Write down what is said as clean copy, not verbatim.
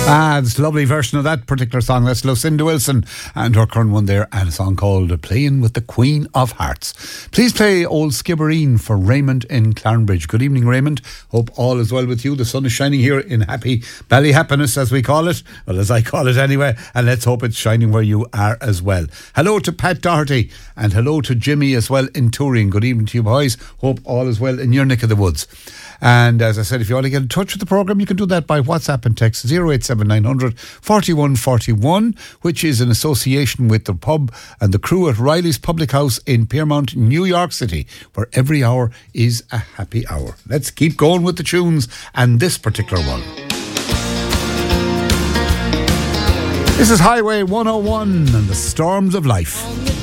It's a lovely version of that particular song. That's Lucinda Wilson and her current one there, and a song called Playing with the Queen of Hearts. Please play Old Skibbereen for Raymond in Clarnbridge. Good evening, Raymond. Hope all is well with you. The sun is shining here in happy Ballyhappiness, as we call it. Well, as I call it anyway. And let's hope it's shining where you are as well. Hello to Pat Doherty and hello to Jimmy as well in Turin. Good evening to you boys. Hope all is well in your neck of the woods. And as I said, if you want to get in touch with the programme, you can do that by WhatsApp and text 087900 4141, which is in association with the pub and the crew at Riley's Public House in Piermont, New York City, where every hour is a happy hour. Let's keep going with the tunes and this particular one. This is Highway 101 and the Storms of Life.